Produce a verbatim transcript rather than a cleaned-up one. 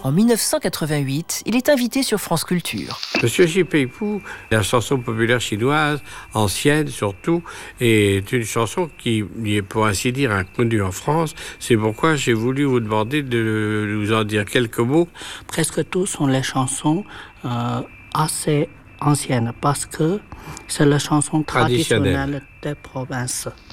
En dix-neuf cent quatre-vingt-huit, il est invité sur France Culture. Monsieur Xi Peipu, la chanson populaire chinoise, ancienne surtout, est une chanson qui est pour ainsi dire inconnue en France. C'est pourquoi j'ai voulu vous demander de nous en dire quelques mots. Presque tous sont les chansons euh, assez anciennes parce que c'est la chanson traditionnelle des provinces.